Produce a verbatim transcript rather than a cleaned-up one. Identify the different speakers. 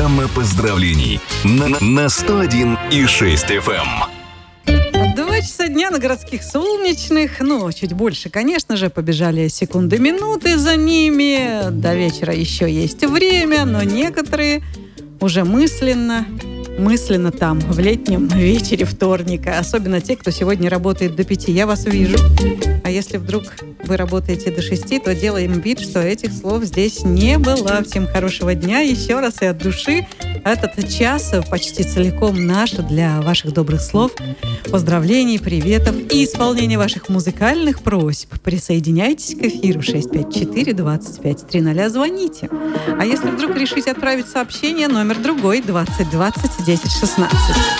Speaker 1: Программа поздравлений на, на сто один и шесть эф эм.
Speaker 2: Два часа дня на городских солнечных, ну, чуть больше, конечно же, побежали секунды-минуты за ними. До вечера еще есть время, но некоторые уже мысленно, мысленно там, в летнем вечере вторника. Особенно те, кто сегодня работает до пяти. Я вас вижу. А если вдруг вы работаете до шести, то делаем вид, что этих слов здесь не было. Всем хорошего дня еще раз и от души. Этот час почти целиком наш для ваших добрых слов, поздравлений, приветов и исполнения ваших музыкальных просьб. Присоединяйтесь к эфиру шесть пять четыре двадцать пять тридцать. Звоните. А если вдруг решите отправить сообщение, номер другой двадцать двадцать десять шестнадцать.